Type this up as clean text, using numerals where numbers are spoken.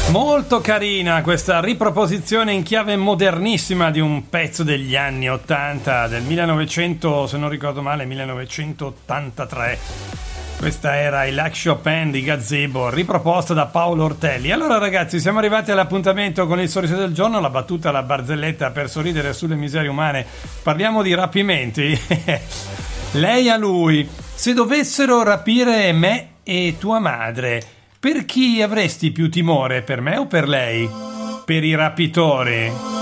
Molto carina questa riproposizione in chiave modernissima di un pezzo degli anni 80, del 1900, se non ricordo male, 1983. Questa era il Lac Chopin di Gazebo, riproposta da Paolo Ortelli. Allora ragazzi, siamo arrivati all'appuntamento con il sorriso del giorno, la battuta, la barzelletta per sorridere sulle miserie umane. Parliamo di rapimenti. Lei a lui: se dovessero rapire me e tua madre, per chi avresti più timore, per me o per lei? Per i rapitori.